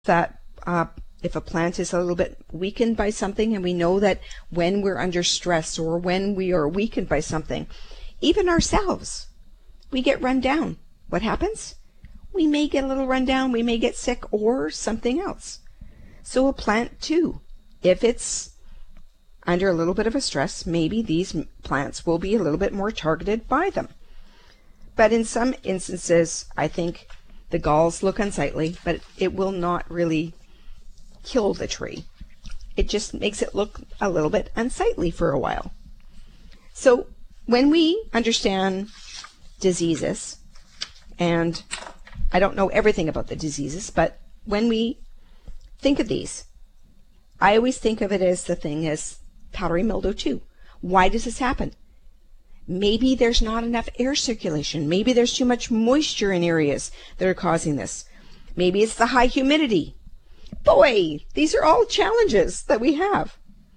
that if a plant is a little bit weakened by something, and we know that when we're under stress or when we are weakened by something, even ourselves, we get run down. What happens? We may get a little run down, we may get sick or something else. So a plant too, if it's under a little bit of a stress, maybe these plants will be a little bit more targeted by them. But in some instances, I think the galls look unsightly, but it will not really kill the tree. It just makes it look a little bit unsightly for a while. So when we understand diseases, and I don't know everything about the diseases, but when we think of these, I always think of it as the thing as powdery mildew too. Why does this happen? Maybe there's not enough air circulation. Maybe there's too much moisture in areas that are causing this. Maybe it's the high humidity. Boy, these are all challenges that we have.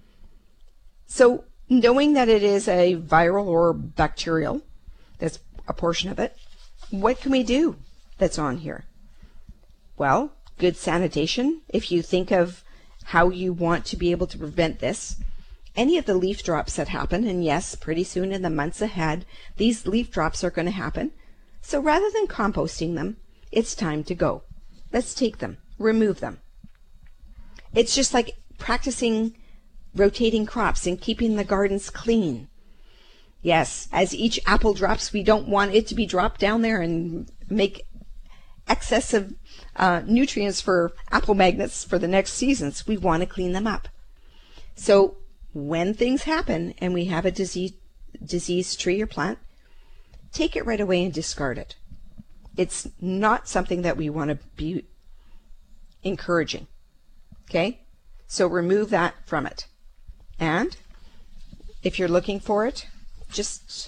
So knowing that it is a viral or bacterial, that's a portion of it, what can we do that's on here? Well, good sanitation. If you think of how you want to be able to prevent this, any of the leaf drops that happen, and yes, pretty soon in the months ahead, these leaf drops are going to happen. So rather than composting them, it's time to go. Let's take them, remove them. It's just like practicing rotating crops and keeping the gardens clean. Yes, as each apple drops, we don't want it to be dropped down there and make excessive nutrients for apple magnets for the next seasons. We want to clean them up. So when things happen and we have a diseased tree or plant, take it right away and discard it. It's not something that we want to be encouraging. Okay? So remove that from it. And if you're looking for it, just,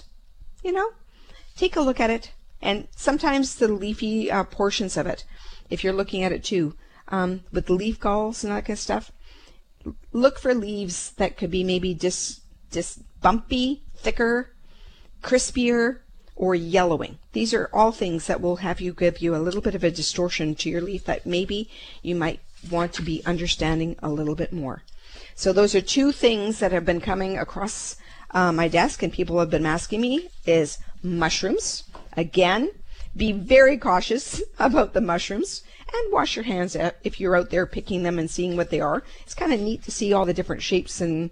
take a look at it. And sometimes the leafy portions of it, if you're looking at it too, with the leaf galls and that kind of stuff, look for leaves that could be maybe just bumpy, thicker, crispier, or yellowing. These are all things that will give you a little bit of a distortion to your leaf that maybe you might want to be understanding a little bit more. So those are two things that have been coming across my desk, and people have been asking me, is mushrooms. Again, be very cautious about the mushrooms and wash your hands if you're out there picking them and seeing what they are. It's kind of neat to see all the different shapes and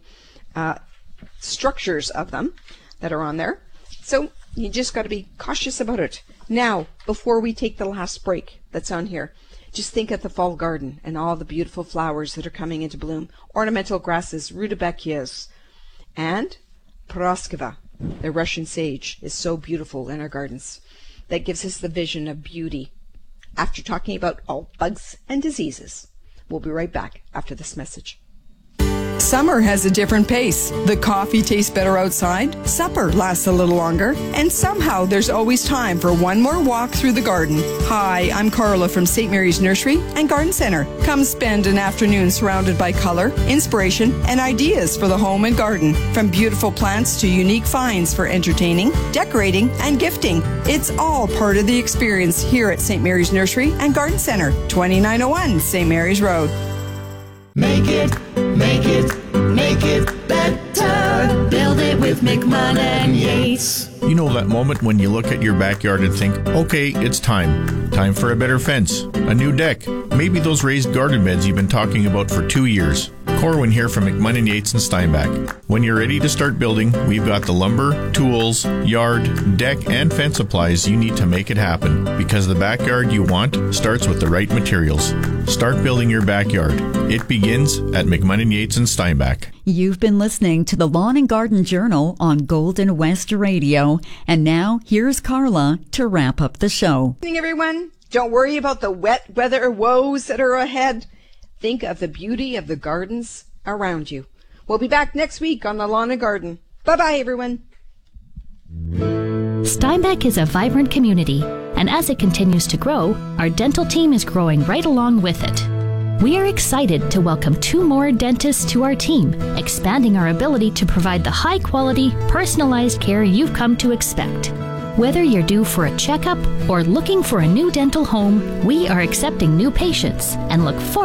structures of them that are on there. So you just got to be cautious about it. Now, before we take the last break that's on here, just think of the fall garden and all the beautiful flowers that are coming into bloom. Ornamental grasses, rudbeckias, and Parasceva, the Russian sage, is so beautiful in our gardens. That gives us the vision of beauty. After talking about all bugs and diseases, we'll be right back after this message. Summer has a different pace. The coffee tastes better outside, supper lasts a little longer, and somehow there's always time for one more walk through the garden. Hi, I'm Carla from St. Mary's Nursery and Garden Center. Come spend an afternoon surrounded by color, inspiration, and ideas for the home and garden. From beautiful plants to unique finds for entertaining, decorating, and gifting. It's all part of the experience here at St. Mary's Nursery and Garden Center, 2901 St. Mary's Road. Make it better. Build it with McMahon and Yates. You know that moment when you look at your backyard and think, okay, it's time. Time for a better fence, a new deck, maybe those raised garden beds you've been talking about for 2 years. Corwin here from McMahon and Yates and Steinbach. When you're ready to start building, we've got the lumber, tools, yard, deck, and fence supplies you need to make it happen. Because the backyard you want starts with the right materials. Start building your backyard. It begins at McMahon and Yates and Steinbach. You've been listening to the Lawn and Garden Journal on Golden West Radio. And now, here's Carla to wrap up the show. Good evening, everyone. Don't worry about the wet weather woes that are ahead. Think of the beauty of the gardens around you. We'll be back next week on the Lawn and Garden. Bye-bye, everyone. Steinbach is a vibrant community, and as it continues to grow, our dental team is growing right along with it. We are excited to welcome 2 more dentists to our team, expanding our ability to provide the high-quality, personalized care you've come to expect. Whether you're due for a checkup or looking for a new dental home, we are accepting new patients and look forward